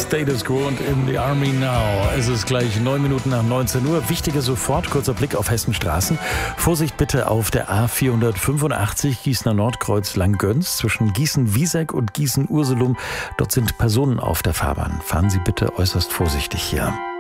Status Quo und In the Army Now. Es ist gleich 9 Minuten nach 19 Uhr. Wichtiger sofort, kurzer Blick auf Hessenstraßen. Vorsicht bitte auf der A485 Gießener Nordkreuz Langgöns zwischen Gießen-Wieseck und Gießen-Ursulum. Dort sind Personen auf der Fahrbahn. Fahren Sie bitte äußerst vorsichtig hier.